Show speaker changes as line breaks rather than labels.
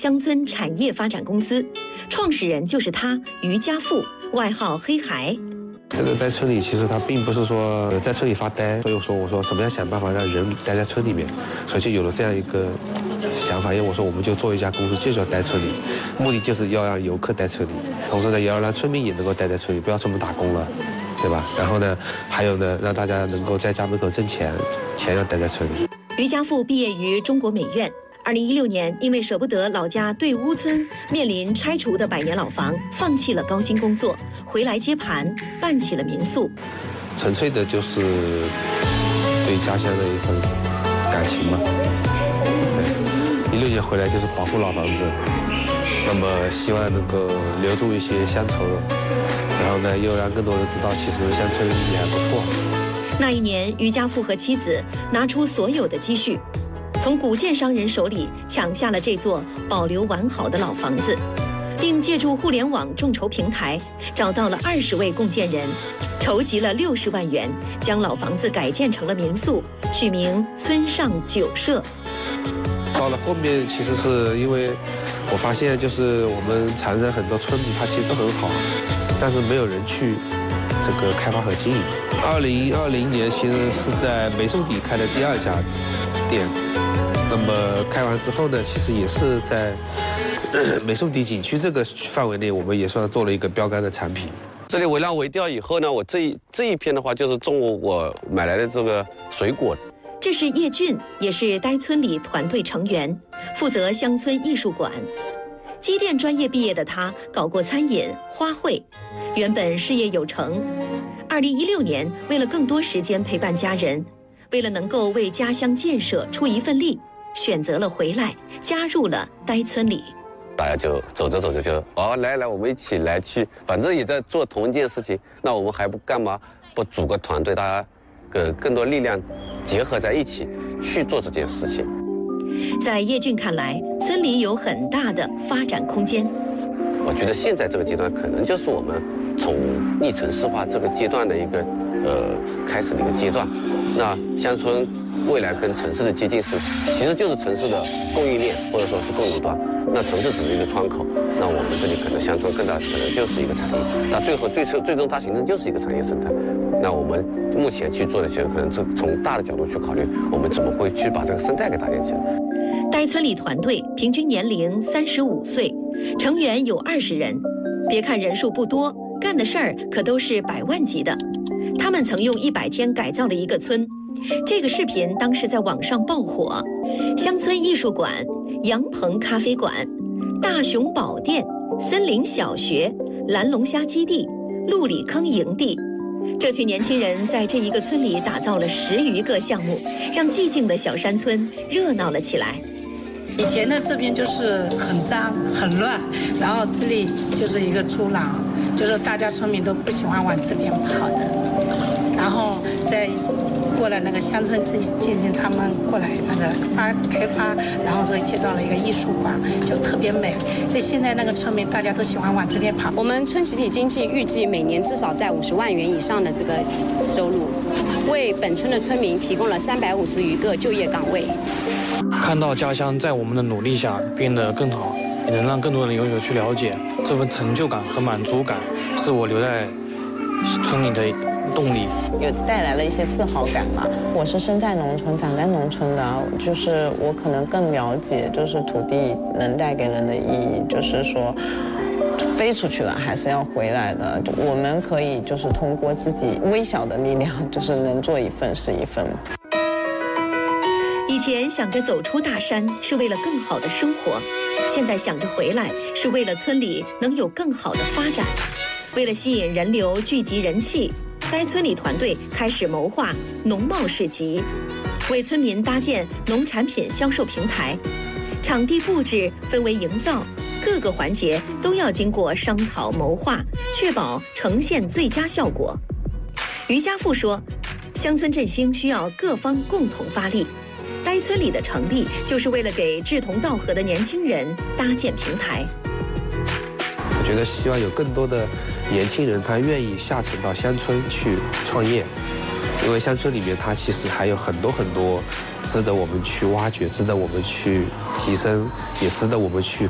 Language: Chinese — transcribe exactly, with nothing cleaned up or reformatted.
乡村产业发展公司，创始人就是他于家富，外号黑孩。
这个待村里其实它并不是说在村里发呆，所以我说我说怎么样想办法让人待在村里面，所以就有了这样一个想法。因为我说我们就做一家公司，就叫待村里，目的就是要让游客待村里，同时呢也要让村民也能够待在村里，不要出门打工了，对吧？然后呢，还有呢，让大家能够在家门口挣钱，钱要待在村里。
于家富毕业于中国美院。二零一六年，因为舍不得老家对屋村面临拆除的百年老房，放弃了高薪工作，回来接盘，办起了民宿。
纯粹的就是对家乡的一份感情嘛。对，一六年回来就是保护老房子，那么希望能够留住一些乡愁，然后呢，又让更多人知道，其实乡村也还不错。
那一年，于家富和妻子拿出所有的积蓄，从古建商人手里抢下了这座保留完好的老房子，并借助互联网众筹平台找到了二十位共建人，筹集了六十万元，将老房子改建成了民宿，取名村上酒社。
到了后面，其实是因为我发现，就是我们长沙很多村子它其实都很好，但是没有人去这个开发和经营。二零二零年其实是在美颂底开的第二家店。那么开完之后呢，其实也是在美颂底景区这个范围内，我们也算做了一个标杆的产品。
这里围栏围掉以后呢，我这一这一片的话，就是种我买来的这个水果。
这是叶俊，也是待村里团队成员，负责乡村艺术馆。机电专业毕业的他，搞过餐饮、花卉，原本事业有成。二零一六年，为了更多时间陪伴家人，为了能够为家乡建设出一份力，选择了回来，加入了待村里。
大家就走着走着就哦，来来，我们一起来去，反正也在做同一件事情，那我们还不干嘛？不组个团队，大家呃更多力量结合在一起去做这件事情。
在叶俊看来，村里有很大的发展空间。
我觉得现在这个阶段，可能就是我们从逆城市化这个阶段的一个呃开始的一个阶段。那乡村未来跟城市的接近是，其实就是城市的供应链或者说是供应端。那城市只是一个窗口，那我们这里可能乡村更大可能就是一个产业。那最后最最终它形成就是一个产业生态。那我们目前去做的，其实可能这从大的角度去考虑，我们怎么会去把这个生态给搭建起来。
待村里团队平均年龄三十五岁，成员有二十人。别看人数不多，干的事儿可都是百万级的。他们曾用一百天改造了一个村，这个视频当时在网上爆火。乡村艺术馆、杨棚咖啡馆、大雄宝殿、森林小学、蓝龙虾基地、陆里坑营地，这群年轻人在这一个村里打造了十余个项目，让寂静的小山村热闹了起来。
以前呢，这边就是很脏很乱，然后这里就是一个猪栏，就是大家村民都不喜欢往这边跑的。然后在过了那个乡村进行他们过来那个发开发，然后所以建造了一个艺术馆，就特别美。在现在那个村民大家都喜欢往这边跑。
我们村集体经济预计每年至少在五十万元以上的这个收入，为本村的村民提供了三百五十余个就业岗位。
看到家乡在我们的努力下变得更好，也能让更多人有所去了解，这份成就感和满足感是我留在村里的动力，
也带来了一些自豪感嘛。我是生在农村、长在农村的，就是我可能更了解，就是土地能带给人的意义，就是说，飞出去了还是要回来的。我们可以就是通过自己微小的力量，就是能做一份是一份。
以前想着走出大山是为了更好的生活，现在想着回来是为了村里能有更好的发展。为了吸引人流、聚集人气，该村里团队开始谋划农贸市集，为村民搭建农产品销售平台。场地布置、氛围营造，各个环节都要经过商讨谋划，确保呈现最佳效果。于家富说，乡村振兴需要各方共同发力。待村里的成立，就是为了给志同道合的年轻人搭建平台。
我觉得希望有更多的年轻人，他愿意下沉到乡村去创业，因为乡村里面它其实还有很多很多值得我们去挖掘、值得我们去提升，也值得我们去